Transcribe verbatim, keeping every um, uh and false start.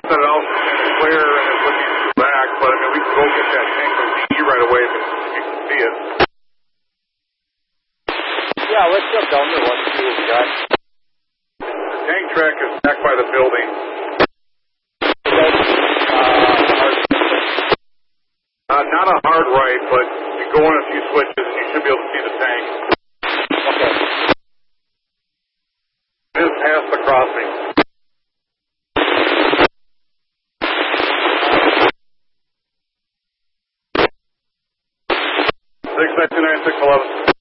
set it out clear and it's looking back, but I mean, we can go get that tank of D E right away if, it's, if you can see it. Yeah, let's jump down there. Let's see what we got. The tank track is back by the building. Uh, not a hard right, but you go in a few switches and you should be able to see the tank. Okay. It is past the crossing. six nine two nine six eleven.